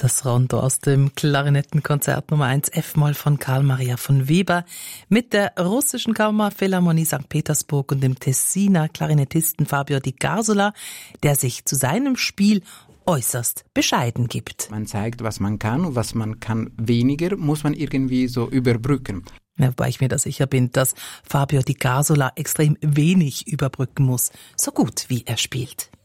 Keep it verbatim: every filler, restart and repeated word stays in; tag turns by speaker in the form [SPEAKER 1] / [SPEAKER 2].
[SPEAKER 1] Das Rondo aus dem Klarinettenkonzert Nummer eins F-Moll von Carl Maria von Weber mit der russischen Kammerphilharmonie Sankt Petersburg und dem Tessiner Klarinettisten Fabio Di Garsola, der sich zu seinem Spiel äußerst bescheiden gibt.
[SPEAKER 2] Man zeigt, was man kann und was man kann weniger, muss man irgendwie so überbrücken.
[SPEAKER 1] Ja, wobei ich mir da sicher bin, dass Fabio Di Garsola extrem wenig überbrücken muss, so gut wie er spielt.